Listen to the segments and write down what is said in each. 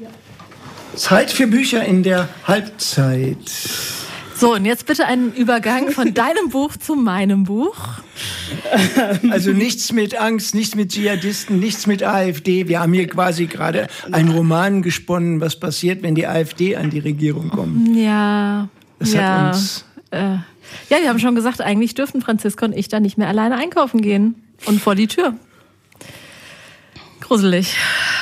Zeit für Bücher in der Halbzeit. So, und jetzt bitte einen Übergang von deinem Buch zu meinem Buch. Also nichts mit Angst, nichts mit Dschihadisten, nichts mit AfD. Wir haben hier quasi gerade einen Roman gesponnen, was passiert, wenn die AfD an die Regierung kommt. Ja. Das hat uns... Ja, wir haben schon gesagt, eigentlich dürften Franziska und ich da nicht mehr alleine einkaufen gehen. Und vor die Tür. Gruselig.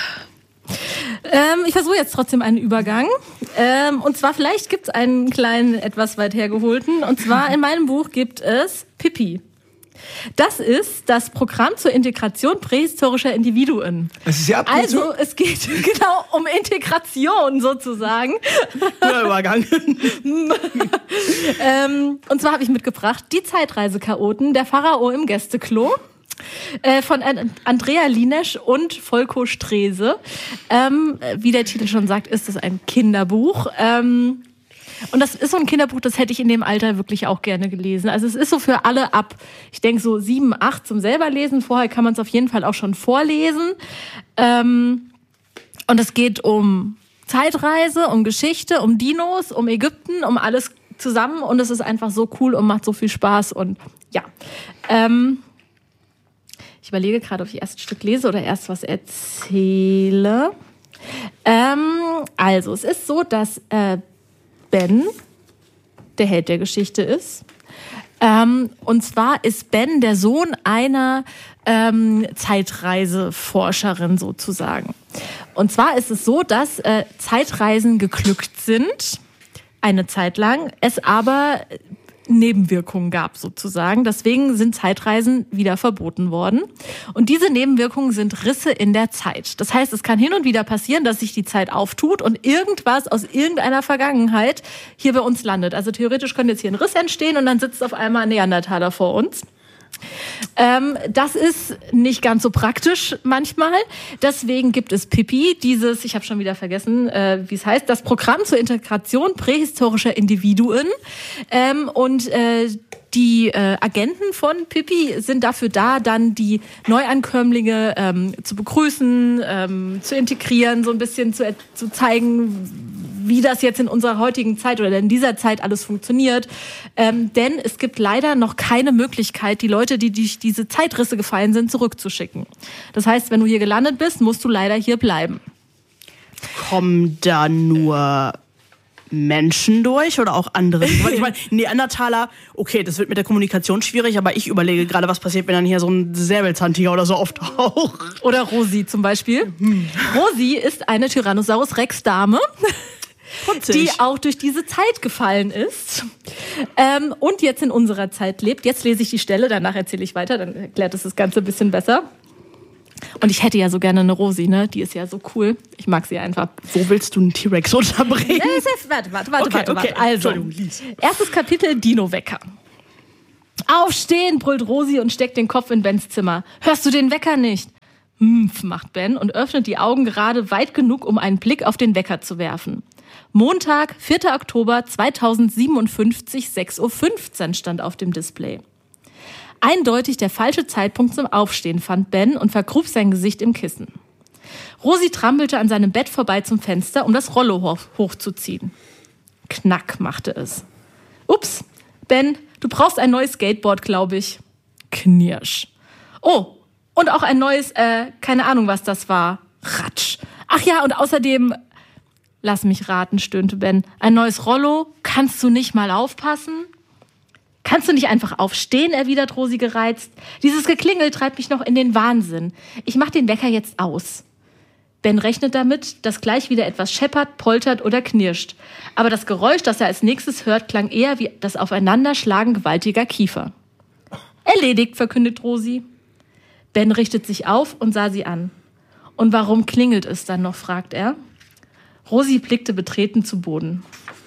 Ich versuche jetzt trotzdem einen Übergang. Und zwar, vielleicht gibt es einen kleinen, etwas weit hergeholten. Und zwar in meinem Buch gibt es Pippi. Das ist das Programm zur Integration prähistorischer Individuen. Das ist ja also es geht genau um Integration sozusagen. Guter Übergang. Und zwar habe ich mitgebracht Die Zeitreise-Chaoten, der Pharao im Gästeklo. Von Andrea Linesch und Volko Strese. Wie der Titel schon sagt, ist es ein Kinderbuch. Und das ist so ein Kinderbuch, das hätte ich in dem Alter wirklich auch gerne gelesen. Also es ist so für alle ab, ich denke so 7, 8 zum selber lesen. Vorher kann man es auf jeden Fall auch schon vorlesen. Und es geht um Zeitreise, um Geschichte, um Dinos, um Ägypten, um alles zusammen. Und es ist einfach so cool und macht so viel Spaß. Und ja, ich überlege gerade, ob ich erst ein Stück lese oder erst was erzähle. Also, es ist so, dass Ben der Held der Geschichte ist. Und zwar ist Ben der Sohn einer Zeitreiseforscherin sozusagen. Und zwar ist es so, dass Zeitreisen geglückt sind, eine Zeit lang, es aber Nebenwirkungen gab sozusagen. Deswegen sind Zeitreisen wieder verboten worden. Und diese Nebenwirkungen sind Risse in der Zeit. Das heißt, es kann hin und wieder passieren, dass sich die Zeit auftut und irgendwas aus irgendeiner Vergangenheit hier bei uns landet. Also theoretisch könnte jetzt hier ein Riss entstehen und dann sitzt auf einmal ein Neandertaler vor uns. Das ist nicht ganz so praktisch manchmal. Deswegen gibt es Pippi, dieses, ich habe schon wieder vergessen, wie es heißt, das Programm zur Integration prähistorischer Individuen. Und die Agenten von Pippi sind dafür da, dann die Neuankömmlinge zu begrüßen, zu integrieren, so ein bisschen zu zeigen, wie das jetzt in unserer heutigen Zeit oder in dieser Zeit alles funktioniert. Denn es gibt leider noch keine Möglichkeit, die Leute, die durch diese Zeitrisse gefallen sind, zurückzuschicken. Das heißt, wenn du hier gelandet bist, musst du leider hier bleiben. Kommen da nur Menschen durch oder auch andere? Weil ich meine, Neandertaler, okay, das wird mit der Kommunikation schwierig, aber ich überlege gerade, was passiert, wenn dann hier so ein Säbelzahntiger oder so auftaucht. Oder Rosi zum Beispiel. Rosi ist eine Tyrannosaurus Rex Dame, die auch durch diese Zeit gefallen ist und jetzt in unserer Zeit lebt. Jetzt lese ich die Stelle, danach erzähle ich weiter, dann erklärt es das Ganze ein bisschen besser. Und ich hätte ja so gerne eine Rosi, ne? Die ist ja so cool. Ich mag sie einfach. Wo willst du einen T-Rex unterbringen? Warte. Also, erstes Kapitel, Dino-Wecker. Aufstehen, brüllt Rosi und steckt den Kopf in Bens Zimmer. Hörst du den Wecker nicht? Macht Ben und öffnet die Augen gerade weit genug, um einen Blick auf den Wecker zu werfen. Montag, 4. Oktober 2057, 6:15 Uhr stand auf dem Display. Eindeutig der falsche Zeitpunkt zum Aufstehen, fand Ben und vergrub sein Gesicht im Kissen. Rosi trampelte an seinem Bett vorbei zum Fenster, um das Rollo hochzuziehen. Knack machte es. Ups, Ben, du brauchst ein neues Skateboard, glaube ich. Knirsch. Oh, und auch ein neues, keine Ahnung, was das war. Ratsch. Ach ja, und außerdem, lass mich raten, stöhnte Ben, ein neues Rollo? Kannst du nicht mal aufpassen? Kannst du nicht einfach aufstehen, erwidert Rosi gereizt. Dieses Geklingel treibt mich noch in den Wahnsinn. Ich mach den Wecker jetzt aus. Ben rechnet damit, dass gleich wieder etwas scheppert, poltert oder knirscht. Aber das Geräusch, das er als nächstes hört, klang eher wie das Aufeinanderschlagen gewaltiger Kiefer. Erledigt, verkündet Rosi. Ben richtet sich auf und sah sie an. Und warum klingelt es dann noch, fragt er. Rosi blickte betreten zu Boden.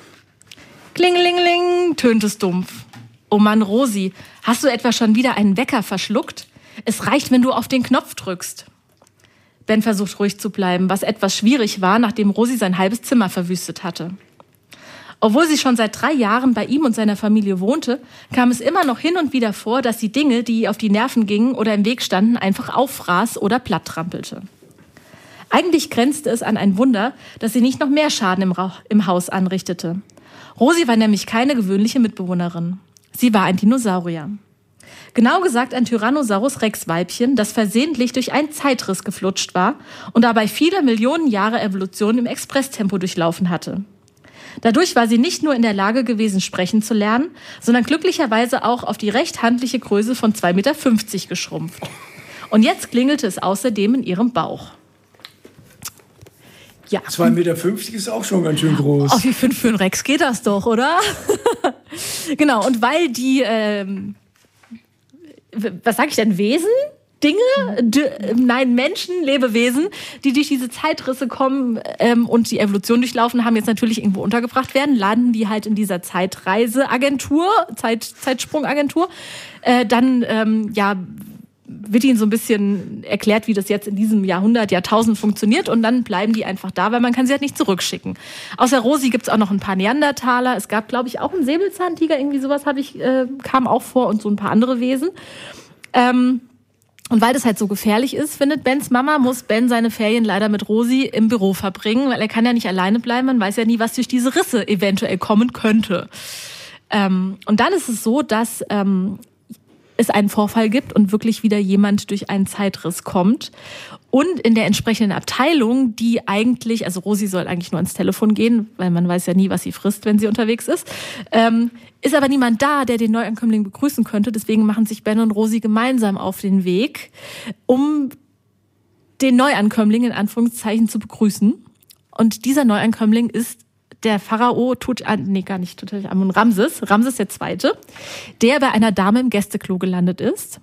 Klingelingeling, tönt es dumpf. Oh Mann, Rosi, hast du etwa schon wieder einen Wecker verschluckt? Es reicht, wenn du auf den Knopf drückst. Ben versucht ruhig zu bleiben, was etwas schwierig war, nachdem Rosi sein halbes Zimmer verwüstet hatte. Obwohl sie schon seit 3 Jahren bei ihm und seiner Familie wohnte, kam es immer noch hin und wieder vor, dass sie Dinge, die ihr auf die Nerven gingen oder im Weg standen, einfach auffraß oder platt trampelte. Eigentlich grenzte es an ein Wunder, dass sie nicht noch mehr Schaden im Haus anrichtete. Rosi war nämlich keine gewöhnliche Mitbewohnerin. Sie war ein Dinosaurier. Genau gesagt ein Tyrannosaurus Rex Weibchen, das versehentlich durch einen Zeitriss geflutscht war und dabei viele Millionen Jahre Evolution im Expresstempo durchlaufen hatte. Dadurch war sie nicht nur in der Lage gewesen, sprechen zu lernen, sondern glücklicherweise auch auf die recht handliche Größe von 2,50 Meter geschrumpft. Und jetzt klingelte es außerdem in ihrem Bauch. Ja. 2,50 Meter ist auch schon ganz schön groß. Auf wie 5 für einen Rex geht das doch, oder? Genau, und weil die, was sag ich denn, Wesen? Menschen, Lebewesen, die durch diese Zeitrisse kommen und die Evolution durchlaufen haben, jetzt natürlich irgendwo untergebracht werden, landen die halt in dieser Zeitreiseagentur, Zeitsprungagentur. Dann, wird ihnen so ein bisschen erklärt, wie das jetzt in diesem Jahrtausend funktioniert und dann bleiben die einfach da, weil man kann sie halt nicht zurückschicken. Außer Rosi gibt's auch noch ein paar Neandertaler. Es gab, glaube ich, auch einen Säbelzahntiger, irgendwie sowas kam auch vor und so ein paar andere Wesen. Und weil das halt so gefährlich ist, findet Bens Mama, muss Ben seine Ferien leider mit Rosi im Büro verbringen, weil er kann ja nicht alleine bleiben, man weiß ja nie, was durch diese Risse eventuell kommen könnte. Und dann ist es so, dass es einen Vorfall gibt und wirklich wieder jemand durch einen Zeitriss kommt. Und in der entsprechenden Abteilung, die eigentlich, also Rosi soll eigentlich nur ans Telefon gehen, weil man weiß ja nie, was sie frisst, wenn sie unterwegs ist, ist aber niemand da, der den Neuankömmling begrüßen könnte. Deswegen machen sich Ben und Rosi gemeinsam auf den Weg, um den Neuankömmling in Anführungszeichen zu begrüßen. Und dieser Neuankömmling ist der Pharao Ramses II., der bei einer Dame im Gästeklo gelandet ist.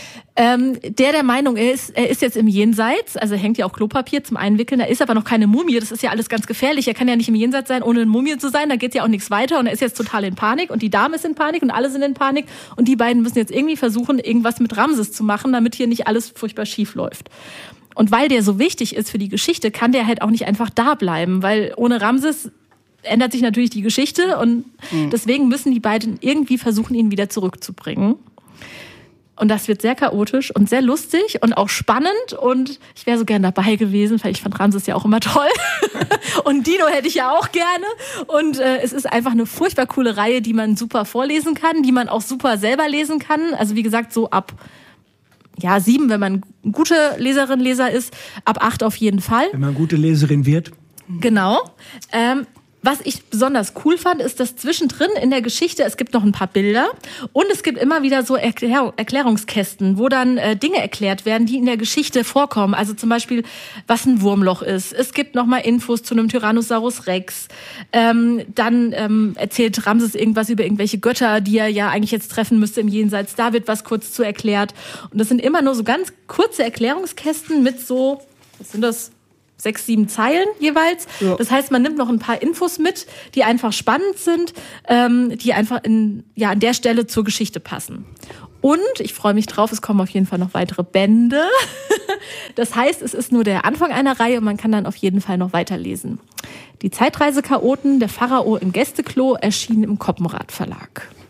Der Meinung ist, er ist jetzt im Jenseits, also hängt ja auch Klopapier zum Einwickeln, da ist aber noch keine Mumie, das ist ja alles ganz gefährlich, er kann ja nicht im Jenseits sein, ohne eine Mumie zu sein, da geht ja auch nichts weiter und er ist jetzt total in Panik und die Dame ist in Panik und alle sind in Panik und die beiden müssen jetzt irgendwie versuchen, irgendwas mit Ramses zu machen, damit hier nicht alles furchtbar schief läuft. Und weil der so wichtig ist für die Geschichte, kann der halt auch nicht einfach da bleiben, weil ohne Ramses ändert sich natürlich die Geschichte und deswegen müssen die beiden irgendwie versuchen, ihn wieder zurückzubringen. Und das wird sehr chaotisch und sehr lustig und auch spannend und ich wäre so gern dabei gewesen, weil ich fand Ramses ja auch immer toll und Dino hätte ich ja auch gerne und es ist einfach eine furchtbar coole Reihe, die man super vorlesen kann, die man auch super selber lesen kann. Also wie gesagt, so ab 7, wenn man eine gute Leser ist, ab 8 auf jeden Fall. Wenn man gute Leserin wird. Genau. Was ich besonders cool fand, ist, dass zwischendrin in der Geschichte, es gibt noch ein paar Bilder und es gibt immer wieder so Erklärungskästen, wo dann Dinge erklärt werden, die in der Geschichte vorkommen. Also zum Beispiel, was ein Wurmloch ist. Es gibt nochmal Infos zu einem Tyrannosaurus Rex. Dann erzählt Ramses irgendwas über irgendwelche Götter, die er ja eigentlich jetzt treffen müsste im Jenseits. Da wird was kurz zu erklärt. Und das sind immer nur so ganz kurze Erklärungskästen mit so, was sind das? 6, 7 Zeilen jeweils. Ja. Das heißt, man nimmt noch ein paar Infos mit, die einfach spannend sind, die einfach an der Stelle zur Geschichte passen. Und ich freue mich drauf, es kommen auf jeden Fall noch weitere Bände. Das heißt, es ist nur der Anfang einer Reihe und man kann dann auf jeden Fall noch weiterlesen. Die Zeitreise-Chaoten, der Pharao im Gästeklo, erschienen im Koppenrad Verlag.